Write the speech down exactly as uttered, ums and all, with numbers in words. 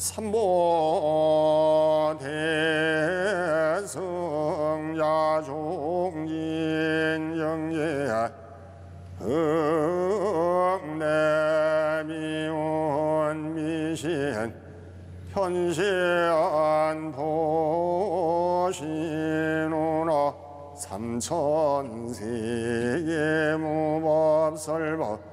삼보 대성 야종진 영예 흑내미운 미신 현시안 보시누나 삼천세계 무법설법